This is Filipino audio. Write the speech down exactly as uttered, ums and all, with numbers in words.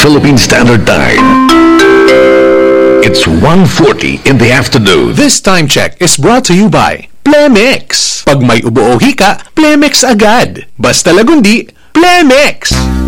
Philippine Standard Time. It's one forty in the afternoon. This time check is brought to you by Plemex. Pag may ubo o hika, Plemex agad. Basta lagundi, Plemex!